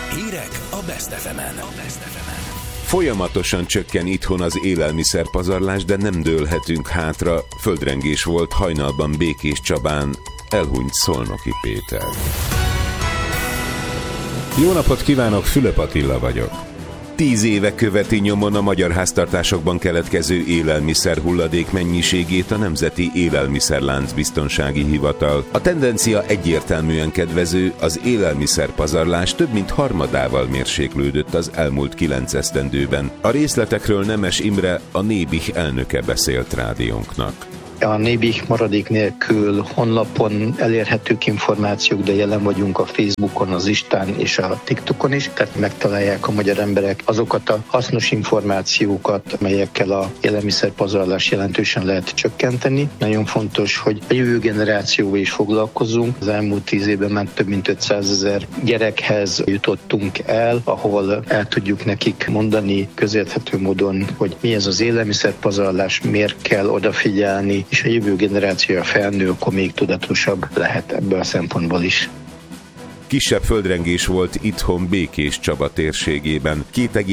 Hírek a Best FM-en. Folyamatosan csökken itthon az élelmiszerpazarlás, de nem dőlhetünk hátra. Földrengés volt hajnalban Békéscsabán, elhunyt Szolnoki Péter. Jó napot kívánok, Fülöp Attila vagyok. 10 éve követi nyomon a magyar háztartásokban keletkező élelmiszer hulladék mennyiségét a Nemzeti Élelmiszerláncbiztonsági Hivatal. A tendencia egyértelműen kedvező, az élelmiszerpazarlás több mint harmadával mérséklődött az elmúlt 9 esztendőben. A részletekről Nemes Imre, a Nébih elnöke beszélt rádiónknak. A Nébih maradék nélkül honlapon elérhetők információk, de jelen vagyunk a Facebookon, az Instán és a TikTokon is, tehát megtalálják a magyar emberek azokat a hasznos információkat, amelyekkel a élelmiszerpazarlás jelentősen lehet csökkenteni. Nagyon fontos, hogy a jövő generációval is foglalkozunk. Az elmúlt 10 évben már több mint 500 000 gyerekhez jutottunk el, ahol el tudjuk nekik mondani közérthető módon, hogy mi ez az élelmiszerpazarlás, miért kell odafigyelni, és a jövő generációja felnő, akkor még tudatosabb lehet ebből a szempontból is. Kisebb földrengés volt itthon Békéscsaba térségében.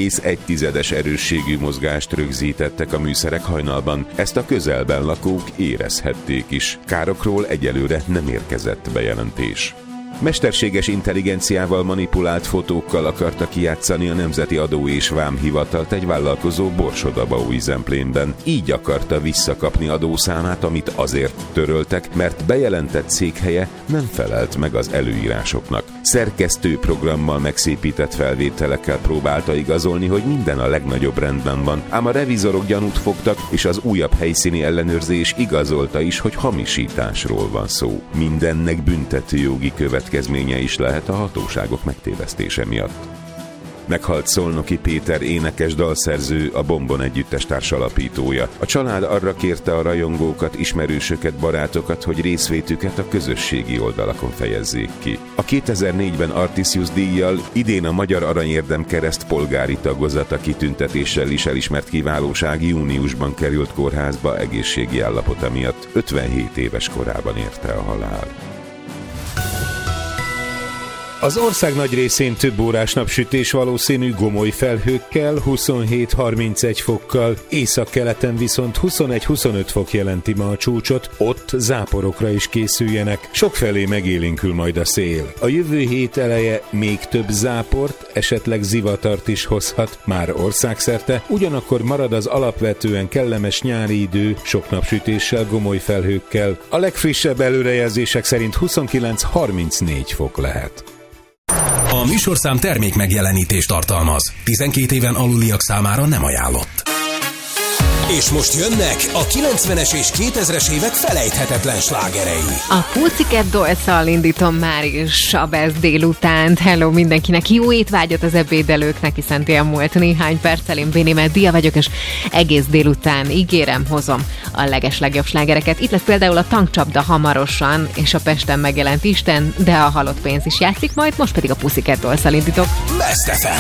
2,1 erősségű mozgást rögzítettek a műszerek hajnalban. Ezt a közelben lakók érezhették is. Károkról egyelőre nem érkezett bejelentés. Mesterséges intelligenciával manipulált fotókkal akarta kijátszani a Nemzeti Adó és Vámhivatalt egy vállalkozó Borsod-Abaúj-Zemplénben. Így akarta visszakapni adószámát, amit azért töröltek, mert bejelentett székhelye nem felelt meg az előírásoknak. Szerkesztő programmal megszépített felvételekkel próbálta igazolni, hogy minden a legnagyobb rendben van, ám a revizorok gyanút fogtak, és az újabb helyszíni ellenőrzés igazolta is, hogy hamisításról van szó. Mindennek büntetőjogi következménye is lehet a hatóságok megtévesztése miatt. Meghalt Szolnoki Péter énekes dalszerző, a Bombon együttes társalapítója. A család arra kérte a rajongókat, ismerősöket, barátokat, hogy részvétüket a közösségi oldalakon fejezzék ki. A 2004-ben Artisius díjjal, idén a Magyar Aranyérdem Kereszt polgári tagozata kitüntetéssel is elismert kiválóság júniusban került kórházba egészségi állapota miatt. 57 éves korában érte a halál. Az ország nagy részén több órás napsütés valószínű, gomoly felhőkkel, 27-31 fokkal, északkeleten viszont 21-25 fok jelenti ma a csúcsot, ott záporokra is készüljenek, sokfelé megélénkül majd a szél. A jövő hét eleje még több záport, esetleg zivatart is hozhat, már országszerte, ugyanakkor marad az alapvetően kellemes nyári idő, sok napsütéssel, gomoly felhőkkel. A legfrissebb előrejelzések szerint 29-34 fok lehet. A műsorszám termék megjelenítést tartalmaz. 12 éven aluliak számára nem ajánlott. És most jönnek a 90-es és 2000-es évek felejthetetlen slágerei. A Pussycat Dolls-szal indítom már is a Best délutánt. Hello mindenkinek, jó étvágyat az ebédelőknek, hiszen elmúlt néhány perccel. Én Béni Meddia vagyok, és egész délután ígérem, hozom a legeslegjobb slágereket. Itt lesz például a Tankcsapda hamarosan, és a Pesten megjelent Isten, de a halott pénz is játszik majd, most pedig a Pussycat Dolls-szal indítok. Best FM.